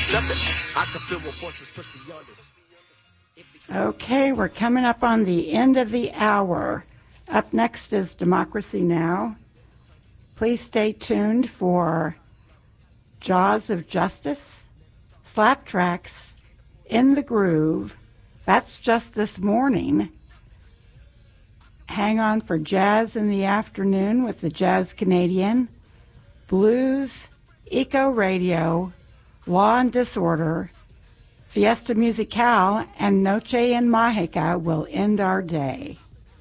Okay, we're coming up on the end of the hour. Up next is Democracy Now! Please stay tuned for Jaws of Justice, Slap Tracks, In the Groove. That's just this morning. Hang on for Jazz in the Afternoon with the Jazz Canadian, Blues, Eco Radio, Law and Disorder, Fiesta Musical, and Noche en Mágica will end our day.